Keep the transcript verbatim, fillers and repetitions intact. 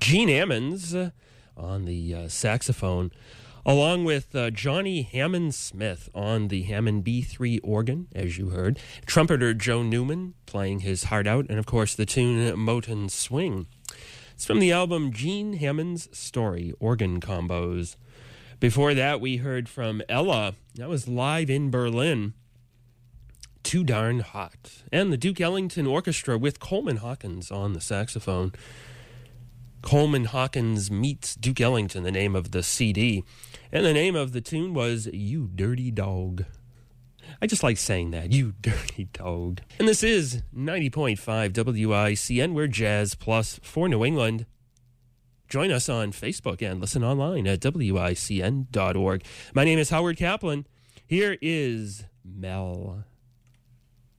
Gene Ammons uh, on the uh, saxophone, along with uh, Johnny Hammond Smith on the Hammond B three organ, as you heard. Trumpeter Joe Newman playing his heart out, and of course the tune Motown Swing. It's from the album Gene Hammond's Story, Organ Combos. Before that, we heard from Ella. That was live in Berlin. Too Darn Hot. And the Duke Ellington Orchestra with Coleman Hawkins on the saxophone. Coleman Hawkins Meets Duke Ellington, the name of the C D. And the name of the tune was You Dirty Dog. I just like saying that, you dirty dog. And this is ninety point five W I C N. We're Jazz Plus for New England. Join us on Facebook and listen online at W I C N dot org. My name is Howard Kaplan. Here is Mel.